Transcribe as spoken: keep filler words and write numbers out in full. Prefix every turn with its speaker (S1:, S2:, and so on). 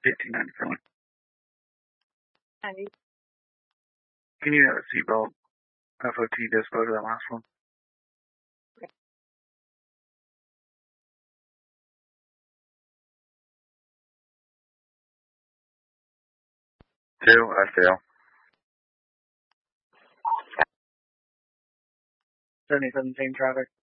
S1: fifteen ninety-seven.
S2: ninety.
S1: Can you have a seatbelt? F O T dispo to that last one.
S2: Okay.
S1: Two, I fail. seventy-seven, same traffic.